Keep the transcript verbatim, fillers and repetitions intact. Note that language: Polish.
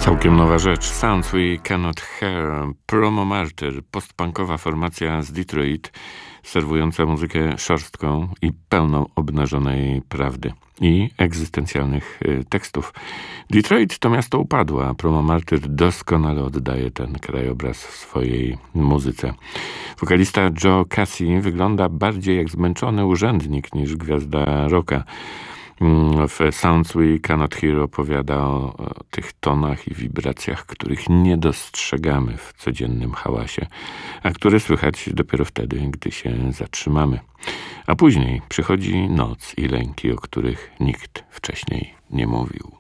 Całkiem nowa rzecz. Sounds We Cannot Hear. Promo Martyr, postpunkowa formacja z Detroit, serwująca muzykę szorstką i pełną obnażonej prawdy i egzystencjalnych y, tekstów. Detroit to miasto upadłe, a Promo Martyr doskonale oddaje ten krajobraz w swojej muzyce. Wokalista Joe Casey wygląda bardziej jak zmęczony urzędnik niż gwiazda rocka. W Sounds We Cannot Hear opowiada o, o tych tonach i wibracjach, których nie dostrzegamy w codziennym hałasie, a które słychać dopiero wtedy, gdy się zatrzymamy. A później przychodzi noc i lęki, o których nikt wcześniej nie mówił.